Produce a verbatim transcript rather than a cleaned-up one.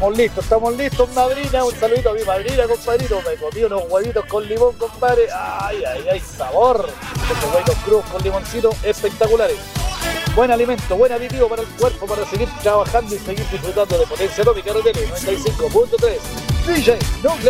Estamos listos, estamos listos, madrina. Un saludito a mi madrina, compadrito. Me comí unos huevitos con limón, compadre. Ay, ay, ay, sabor. Estos huevitos crudos con limoncito espectaculares. Buen alimento, buen aditivo para el cuerpo, para seguir trabajando y seguir disfrutando de Potencia Atómica R T L noventa y cinco punto tres. D J Nuclear.